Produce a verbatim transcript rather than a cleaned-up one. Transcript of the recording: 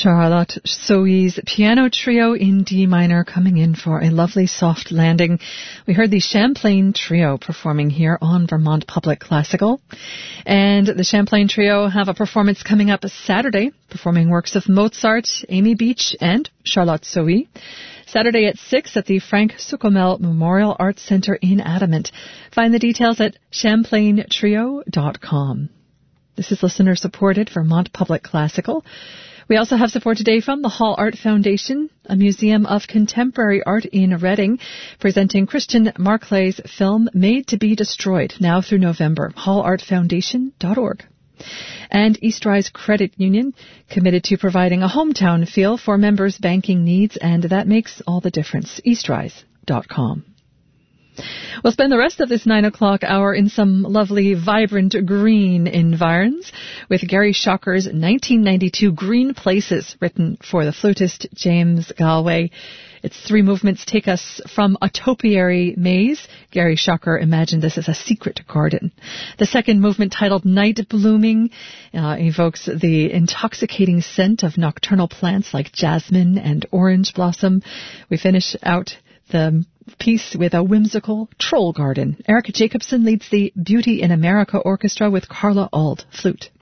Charlotte Sohi's piano trio in D minor coming in for a lovely soft landing. We heard the Champlain Trio performing here on Vermont Public Classical. And the Champlain Trio have a performance coming up Saturday, performing works of Mozart, Amy Beach, and Charlotte Sohi. Saturday at six at the Frank Sucomel Memorial Arts Center in Adamant. Find the details at champlain trio dot com. This is listener-supported Vermont Public Classical. We also have support today from the Hall Art Foundation, a museum of contemporary art in Reading, presenting Christian Marclay's film Made to be Destroyed, now through November. hall art foundation dot org. And Eastrise Credit Union, committed to providing a hometown feel for members' banking needs, and that makes all the difference. eastrise dot com. We'll spend the rest of this nine o'clock hour in some lovely, vibrant green environs with Gary Shocker's nineteen ninety-two Green Places, written for the flutist James Galway. Its three movements take us from a topiary maze. Gary Shocker imagined this as a secret garden. The second movement, titled Night Blooming, uh, evokes the intoxicating scent of nocturnal plants like jasmine and orange blossom. We finish out the piece with a whimsical troll garden. Eric Jacobson leads the Beauty in America Orchestra with Carla Auld, flute.